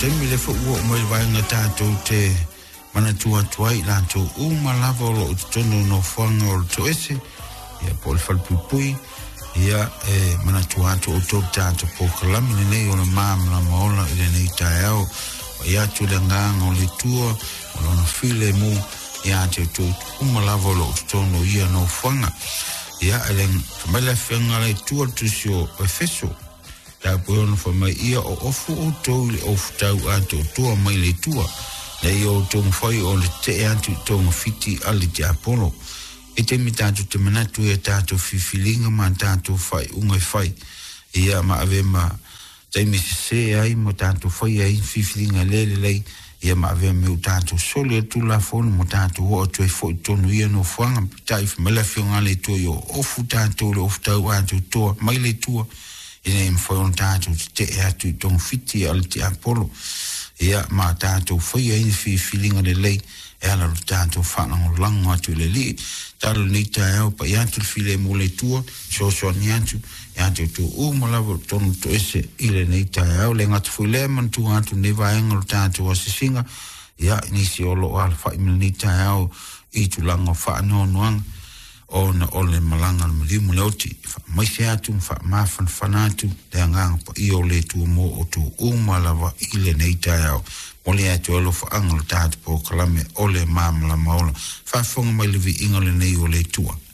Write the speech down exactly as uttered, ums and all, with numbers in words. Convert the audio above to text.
temi le fo ua mai vai nga tātou te mana tua tuai lanto uma lava o lo tono no whanga o to ese ia po le whalpupui ia e mana tua to o to tātou po kalami le nei o le mamla maola i le nei tae au ia tu le nganga o le tua o lo na file mu ia te to uma lava o lo tono ia no whanga ia ele mele whenga le tua tusio e feso ta po no fa mai ia o ofu o to le ofu tau ato tua mai le tua le o tong fai o le te antu tong fiti ali te apolo e te mitatu te manatu e tatu fifilinga ma tatu fai unga fai ia ma ave ma te mi se ai mo tatu fai ai fifilinga lele lei ia ma ave me tatu sole tu la fon mo tatu o tu foi tonu ia no fanga tai mele fionga le tu yo ofu tatu le ofu tau atu to mai le tua ine mfoi on tātou te e atu tong fiti al te apolo ia ma tātou whai aini fi filinga le lei e ala ro tātou whanau lango atu le li talo ni tae au pa i atu file mo le tua so so ni atu i atu tu u malawa tonu to ese ile nei tae au le ngatu fui le man tu atu ne vaenga ro tātou asisinga ia nisi olo al whai mil ni tae au i tu lango whanau nuanga o na ole malanga na mlimu leoti mai se atu fa mafan fanatu le ngang pa i ole tu mo o tu umalawa ile nei tae ole atu olo fa angol taat po kalame ole mamla maola fa fonga mai levi ingole nei ole tua